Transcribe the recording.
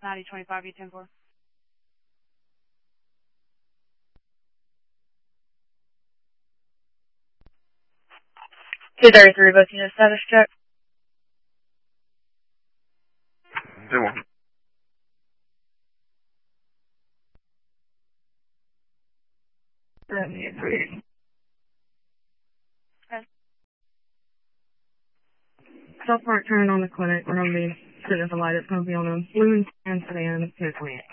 9025 U10-4. 233, booking a status check. Do one. Okay. Self-park turn on the clinic. We're going to be sitting at the light. It's going to be on a blue and sedan 228.